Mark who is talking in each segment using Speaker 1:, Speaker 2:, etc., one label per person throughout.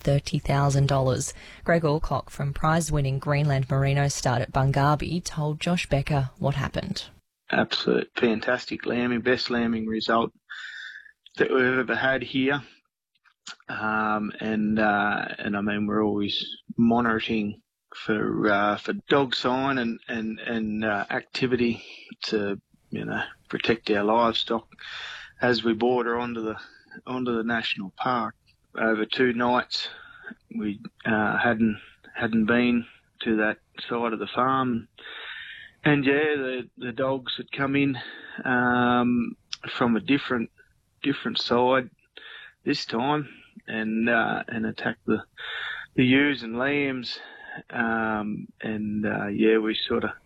Speaker 1: $30,000. Greg Alcock from prize-winning Greenland Merino stud at Bungarby told Josh Becker what happened.
Speaker 2: Absolute fantastic lambing, best lambing result that we've ever had here. And I mean, we're always monitoring for dog sign and activity to, protect our livestock as we border onto the national park. Over 2 nights, we hadn't been to that side of the farm. And the dogs had come in from a different side this time and attacked the ewes and lambs. We sort of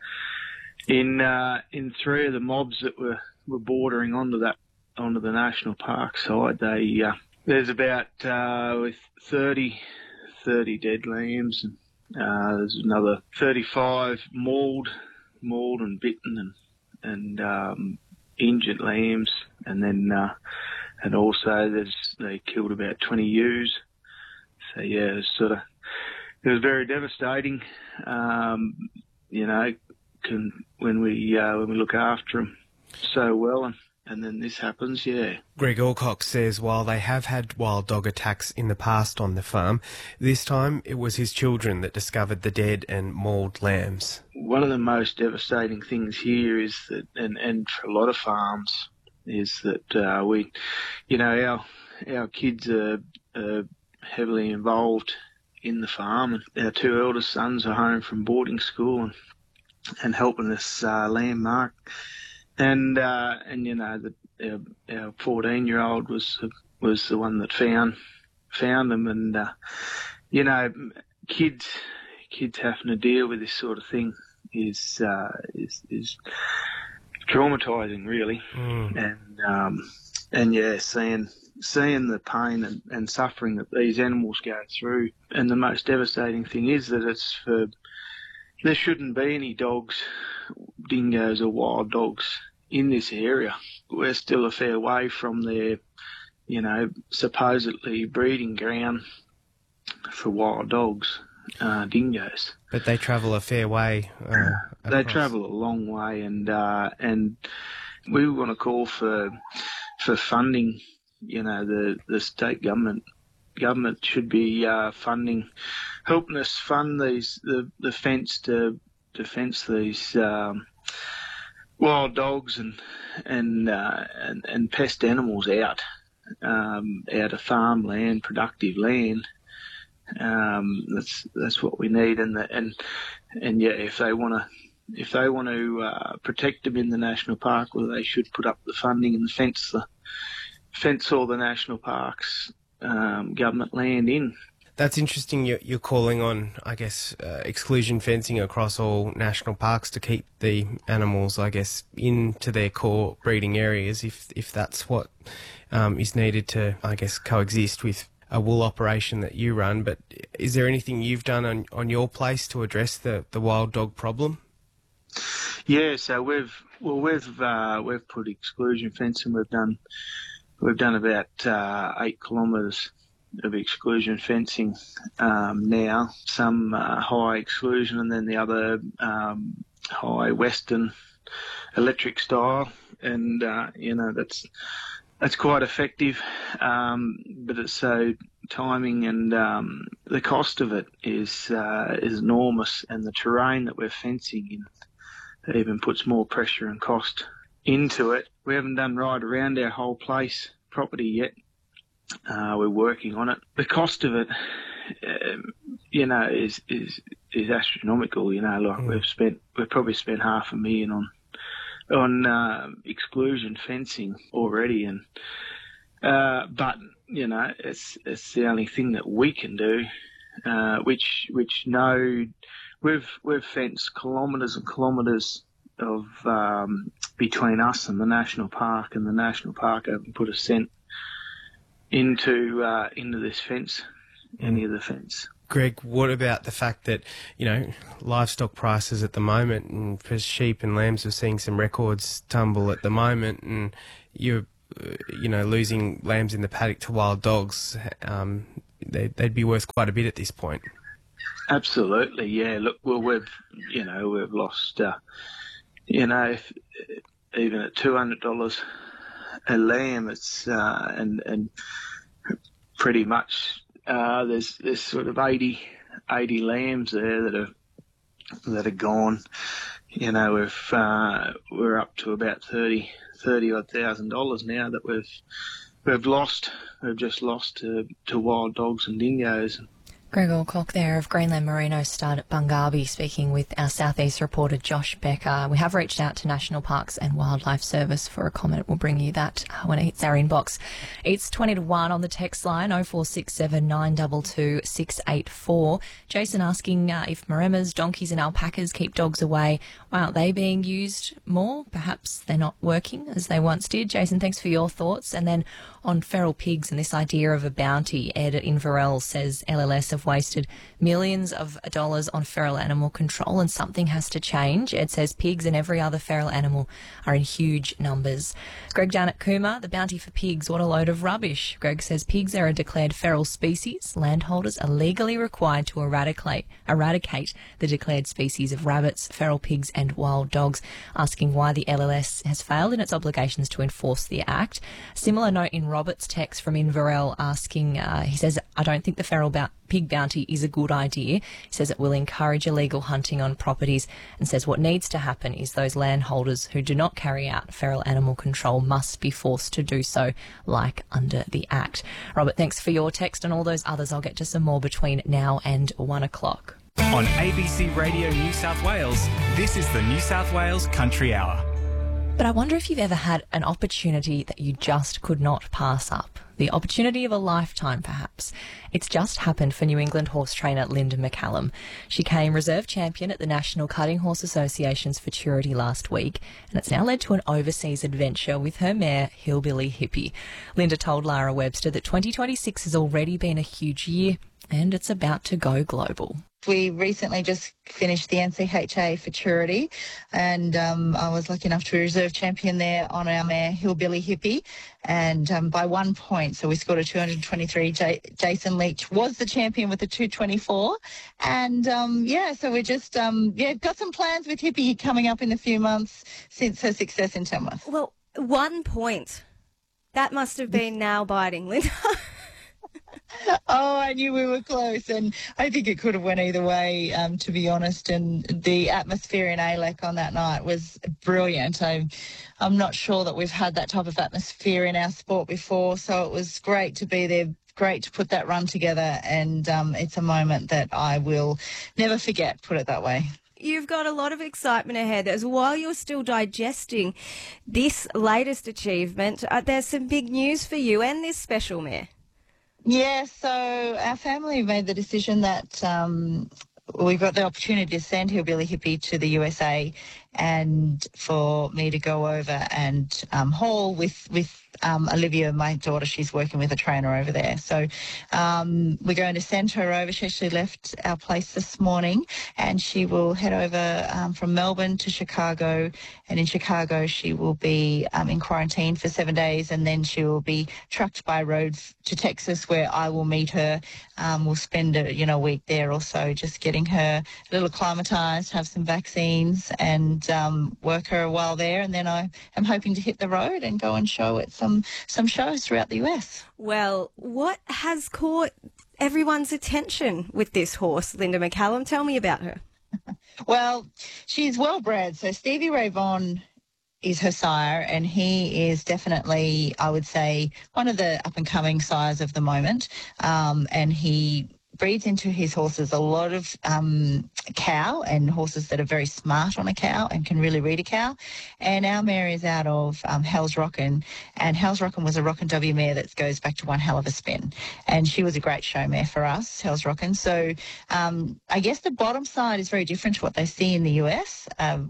Speaker 2: in 3 of the mobs that were bordering onto the national park side. There's about with 30 dead lambs, and there's another 35 mauled and bitten and injured lambs, and then and also they killed about 20 ewes. So it was very devastating. When we look after them so well, and then this happens,
Speaker 3: Greg Alcock says while they have had wild dog attacks in the past on the farm, this time it was his children that discovered the dead and mauled lambs.
Speaker 2: One of the most devastating things here is that, and for a lot of farms, is that our kids are heavily involved in the farm, and our 2 eldest sons are home from boarding school and helping us lamb mark. And our 14-year-old was the one that found them, and kids having to deal with this sort of thing is traumatizing, really. Seeing the pain and suffering that these animals go through. And the most devastating thing is that there shouldn't be any dogs, dingoes or wild dogs in this area. We're still a fair way from their, supposedly breeding ground for wild dogs, dingoes.
Speaker 3: But they travel a fair way.
Speaker 2: They travel a long way, and we want to call for funding. The state government should be helping us fund the fence to fence these wild dogs and pest animals out of farmland, productive land. That's what we need, if they want to protect them in the national park, well, they should put up the funding and fence all the national parks government land in.
Speaker 3: That's interesting. You're calling on, I guess, exclusion fencing across all national parks to keep the animals, I guess, into their core breeding areas, if that's what is needed to, I guess, coexist with a wool operation that you run. But is there anything you've done on your place to address the wild dog problem?
Speaker 2: Yeah, so we've put exclusion fencing. We've done about 8 kilometres of exclusion fencing now, some high exclusion and then the other high western electric style, and that's quite effective, but it's so timing, and the cost of it is enormous, and the terrain that we're fencing in even puts more pressure and cost into it. We haven't done right around our whole place property yet. We're working on it. The cost of it, is astronomical. We've probably spent $500,000 on exclusion fencing already, and but it's the only thing that we can do. We've fenced kilometres and kilometres of between us and the national park, and the national park haven't put a cent into this fence, any of the fence.
Speaker 3: Greg, what about the fact that, livestock prices at the moment, and for sheep and lambs we're seeing some records tumble at the moment, and you're, losing lambs in the paddock to wild dogs. they'd be worth quite a bit at this point.
Speaker 2: Absolutely, yeah. Look, well, we've lost, even at $200 a lamb, it's and pretty much there's sort of 80 lambs there that are gone. We're up to about $30,000 now that we've lost. We've just lost to wild dogs and dingoes.
Speaker 1: Greg Alcock there of Greenland Merino Stud at Bungarby speaking with our Southeast reporter Josh Becker. We have reached out to National Parks and Wildlife Service for a comment. We'll bring you that when it hits our inbox. It's 20 to 1 on the text line, 0467 922 684. Jason asking if Maremas, donkeys and alpacas keep dogs away. Why aren't they being used more? Perhaps they're not working as they once did. Jason, thanks for your thoughts. And then on feral pigs and this idea of a bounty, Ed at Inverell says LLS have wasted millions of dollars on feral animal control and something has to change. Ed says pigs and every other feral animal are in huge numbers. Greg down at Cooma, the bounty for pigs, what a load of rubbish. Greg says pigs are a declared feral species. Landholders are legally required to eradicate the declared species of rabbits, feral pigs and wild dogs, asking why the LLS has failed in its obligations to enforce the Act. Similar note in Robert's text from Inverell asking, he says, I don't think the feral pig bounty is a good idea. He says it will encourage illegal hunting on properties and says what needs to happen is those landholders who do not carry out feral animal control must be forced to do so, like under the Act. Robert, thanks for your text and all those others. I'll get to some more between now and 1 o'clock.
Speaker 4: On ABC Radio New South Wales, this is the New South Wales Country Hour.
Speaker 1: But I wonder if you've ever had an opportunity that you just could not pass up. The opportunity of a lifetime, perhaps. It's just happened for New England horse trainer Linda McCallum. She came reserve champion at the National Cutting Horse Association's Futurity last week, and it's now led to an overseas adventure with her mare, Hillbilly Hippie. Linda told Lara Webster that 2026 has already been a huge year, and it's about to go global.
Speaker 5: We recently just finished the NCHA Futurity, and I was lucky enough to be reserve champion there on our mare Hillbilly Hippie, and by 1 point, so we scored a 223. Jason Leach was the champion with a 224, and so we just got some plans with Hippie coming up in a few months since her success in Tamworth.
Speaker 6: Well, 1 point. That must have been nail-biting, Linda.
Speaker 5: Oh, I knew we were close, and I think it could have went either way, to be honest. And the atmosphere in ALEC on that night was brilliant. I'm not sure that we've had that type of atmosphere in our sport before, so it was great to be there, great to put that run together, and it's a moment that I will never forget, put it that way.
Speaker 6: You've got a lot of excitement ahead as while you're still digesting this latest achievement. There's some big news for you and this special mare.
Speaker 5: Yeah, so our family made the decision that we got the opportunity to send Hillbilly Hippie to the USA and for me to go over and haul with Olivia, my daughter. She's working with a trainer over there. So we're going to send her over. She actually left our place this morning, and she will head over from Melbourne to Chicago. And in Chicago, she will be in quarantine for 7 days, and then she will be trucked by road to Texas, where I will meet her. We'll spend a week there or so, just getting her a little acclimatized, have some vaccines, and work her a while there. And then I am hoping to hit the road and go and show at some shows throughout the US.
Speaker 6: Well, what has caught everyone's attention with this horse, Linda McCallum? Tell me about her.
Speaker 5: Well, she's well bred. So Stevie Ray Vaughan is her sire, and he is definitely, I would say, one of the up-and-coming sires of the moment. And he breeds into his horses a lot of cow, and horses that are very smart on a cow and can really read a cow. And our mare is out of Hell's Rockin', and Hell's Rockin' was a Rockin' W mare that goes back to one hell of a spin. And she was a great show mare for us, Hell's Rockin'. So I guess the bottom side is very different to what they see in the US.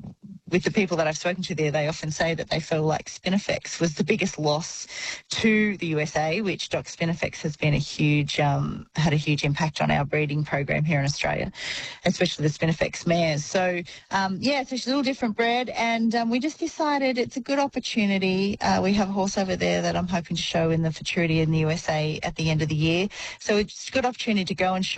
Speaker 5: with the people that I've spoken to there, they often say that they feel like Spinifex was the biggest loss to the USA, which Doc Spinifex has been had a huge impact on our breeding program here in Australia, especially the Spinifex mares. So, so she's a little different bred, and we just decided it's a good opportunity. We have a horse over there that I'm hoping to show in the Futurity in the USA at the end of the year. So it's a good opportunity to go and show